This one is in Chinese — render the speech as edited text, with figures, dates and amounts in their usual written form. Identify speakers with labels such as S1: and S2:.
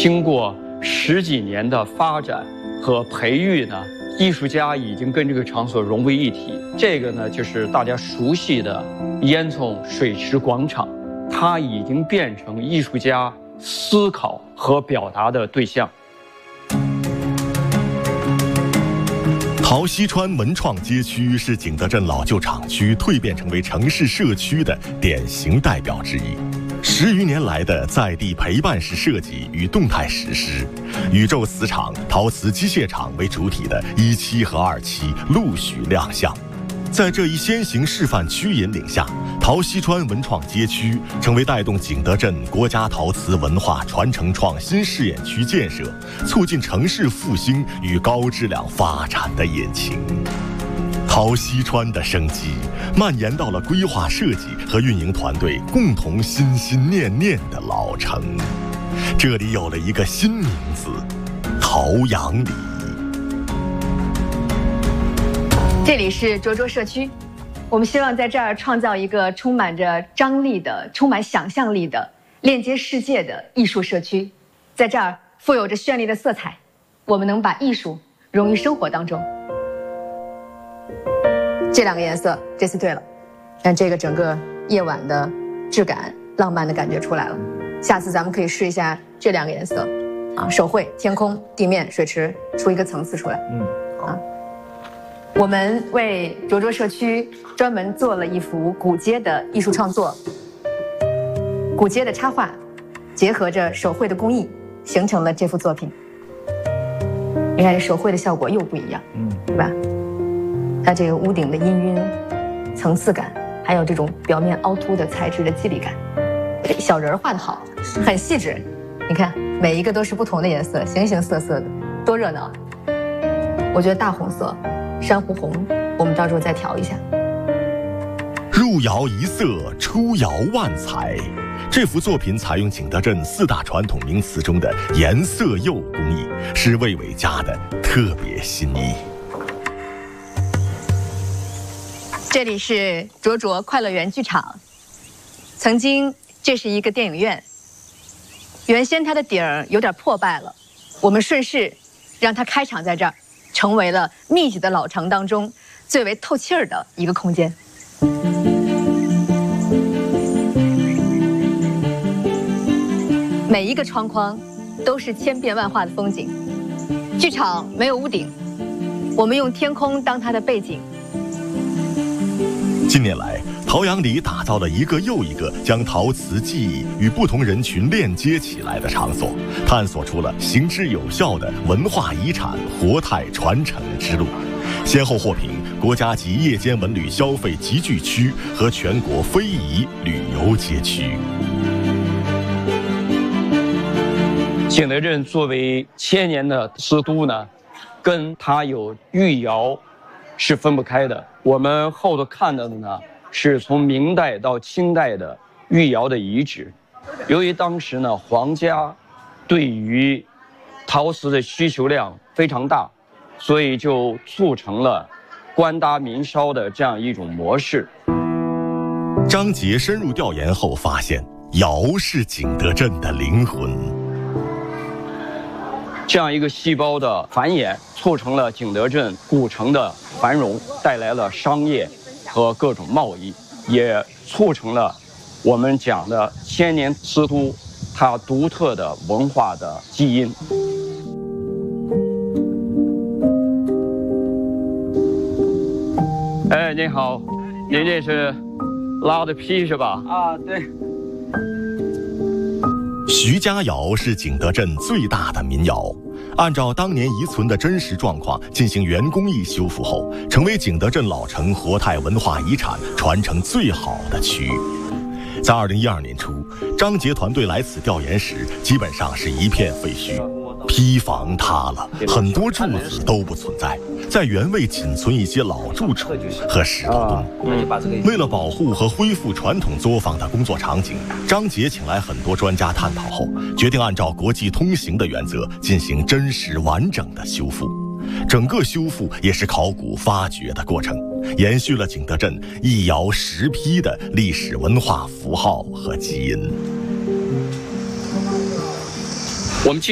S1: 经过10几年的发展和培育呢，艺术家已经跟这个场所融为一体。这个呢，就是大家熟悉的烟囱水池广场，它已经变成艺术家思考和表达的对象。
S2: 陶溪川文创街区是景德镇老旧厂区蜕变成为城市社区的典型代表之一。10余年来的在地陪伴式设计与动态实施，宇宙磁场、陶瓷机械厂为主体的1期和2期陆续亮相。在这一先行示范区引领下，陶溪川文创街区成为带动景德镇国家陶瓷文化传承创新试验区建设，促进城市复兴与高质量发展的引擎。陶溪川的生机蔓延到了规划设计和运营团队共同心心念念的老城，这里有了一个新名字——陶阳里。
S3: 这里是涿州社区，我们希望在这儿创造一个充满着张力的、充满想象力的、链接世界的艺术社区。在这儿富有着绚丽的色彩，我们能把艺术融于生活当中。这2个颜色这次对了，让这个整个夜晚的质感、浪漫的感觉出来了。下次咱们可以试一下这2个颜色，手绘、天空、地面、水池，出一个层次出来。我们为涿州社区专门做了一幅古街的艺术创作，古街的插画结合着手绘的工艺，形成了这幅作品。你看，手绘的效果又不一样，对吧？它这个屋顶的氤氲、层次感，还有这种表面凹凸的材质的肌理感，小人画得好，很细致。你看，每一个都是不同的颜色，形形色色的，多热闹！我觉得大红色。珊瑚红，我们到时候再调一下。
S2: 入窑一色，出窑万彩。这幅作品采用景德镇4大传统名瓷中的颜色釉工艺，是魏伟家的特别心意。
S3: 这里是涿州快乐园剧场，曾经这是一个电影院，原先它的顶儿有点破败了，我们顺势让它开场在这儿。成为了密集的老城当中最为透气儿的一个空间。每一个窗框都是千变万化的风景。剧场没有屋顶，我们用天空当它的背景。
S2: 近年来，陶阳里打造了一个又一个将陶瓷技艺与不同人群链接起来的场所，探索出了行之有效的文化遗产活态传承之路，先后获评国家级夜间文旅消费集聚区和全国非遗旅游街区。
S1: 景德镇作为1000年的瓷都呢，跟它有御窑是分不开的。我们后头看到的呢，是从明代到清代的御窑的遗址。由于当时呢，皇家对于陶瓷的需求量非常大，所以就促成了官搭民烧的这样一种模式。
S2: 张杰深入调研后发现，窑是景德镇的灵魂。
S1: 这样一个细胞的繁衍，促成了景德镇古城的繁荣，带来了商业和各种贸易，也促成了我们讲的1000年瓷都它独特的文化的基因。哎，您好，您这是拉的坯是吧？
S4: 啊，对。
S2: 徐家窑是景德镇最大的民窑，按照当年遗存的真实状况进行原工艺修复后，成为景德镇老城活态文化遗产传承最好的区域。在2012年初，张杰团队来此调研时，基本上是一片废墟，坯房塌了，很多柱子都不存在，在原位仅存一些老柱础和石头墩。为了保护和恢复传统作坊的工作场景，张杰请来很多专家探讨后，决定按照国际通行的原则进行真实完整的修复。整个修复也是考古发掘的过程，延续了景德镇一窑10坯的历史文化符号和基因。
S1: 我们